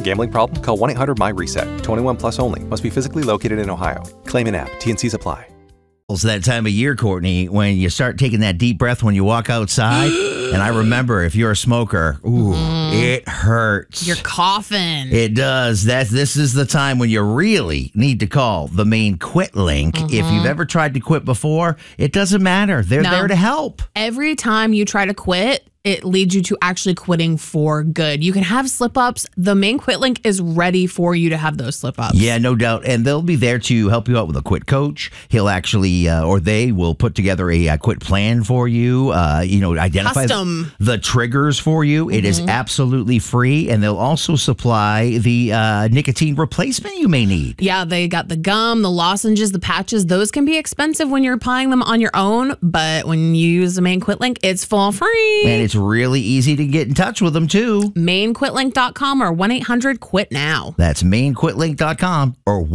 Gambling problem? Call 1-800-MY-RESET. 21 plus only. Must be physically located in Ohio. Claim in app. T&Cs apply. It's that time of year, Courtney, when you start taking that deep breath when you walk outside. And I remember, if you're a smoker, it hurts. You're coughing. It does. This is the time when you really need to call the Maine Quit link. If you've ever tried to quit before, it doesn't matter. They're there to help. Every time you try to quit, it leads you to actually quitting for good. You can have slip-ups. The Maine Quit link is ready for you to have those slip-ups. Yeah, no doubt. And they'll be there to help you out with a quit coach. He'll actually, or they will put together a quit plan for you, identify the triggers for you. It is absolutely free. And they'll also supply the nicotine replacement you may need. Yeah, they got the gum, the lozenges, the patches. Those can be expensive when you're applying them on your own. But when you use the Maine Quit link, it's for free. And it's really easy to get in touch with them, too. MaineQuitLink.com or 1-800-QUIT-NOW. That's MaineQuitLink.com or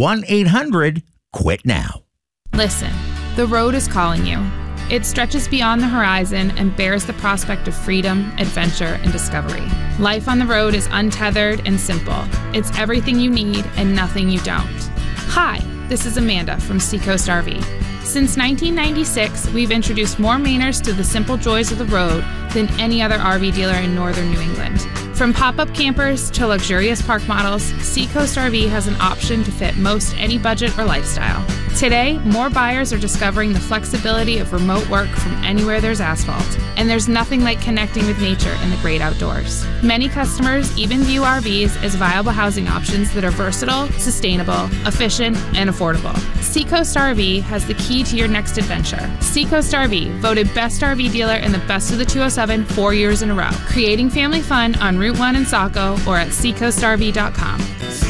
1-800-QUIT-NOW. Listen, the road is calling you. It stretches beyond the horizon and bears the prospect of freedom, adventure, and discovery. Life on the road is untethered and simple. It's everything you need and nothing you don't. Hi, this is Amanda from Seacoast RV. Since 1996, we've introduced more Mainers to the simple joys of the road than any other RV dealer in northern New England. From pop-up campers to luxurious park models, Seacoast RV has an option to fit most any budget or lifestyle. Today, more buyers are discovering the flexibility of remote work from anywhere there's asphalt, and there's nothing like connecting with nature in the great outdoors. Many customers even view RVs as viable housing options that are versatile, sustainable, efficient, and affordable. Seacoast RV has the key to your next adventure. Seacoast RV, voted Best RV Dealer in the Best of the 207 4 years in a row. Creating family fun on Route 1 in Saco or at SeacoastRV.com.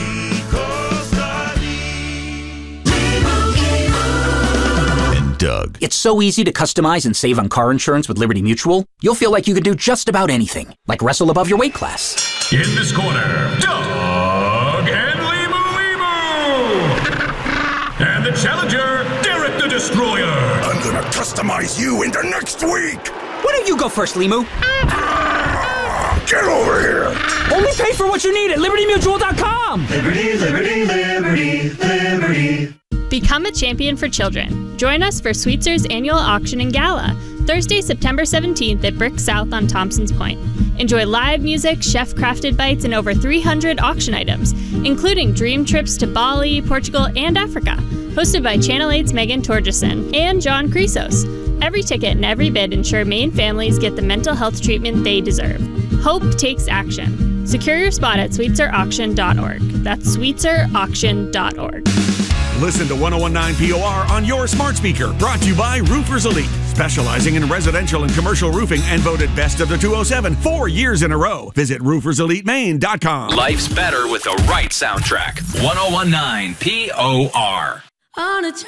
Doug. It's so easy to customize and save on car insurance with Liberty Mutual. You'll feel like you could do just about anything, like wrestle above your weight class. In this corner, Doug and Limu. And the challenger, Derek the Destroyer. I'm gonna customize you into next week. Why don't you go first, Limu? Get over here. Only pay for what you need at LibertyMutual.com. Liberty, liberty, liberty, liberty. Become a champion for children. Join us for Sweetzer's annual auction and gala, Thursday, September 17th at Brick South on Thompson's Point. Enjoy live music, chef-crafted bites, and over 300 auction items, including dream trips to Bali, Portugal, and Africa. Hosted by Channel 8's Megan Torgerson and John Chrysos. Every ticket and every bid ensure Maine families get the mental health treatment they deserve. Hope takes action. Secure your spot at SweetzerAuction.org. That's SweetzerAuction.org. Listen to 1019 POR on your smart speaker. Brought to you by Roofers Elite, specializing in residential and commercial roofing and voted Best of the 207 4 years in a row. Visit rooferselitemaine.com. Life's better with the right soundtrack. 1019 POR. On a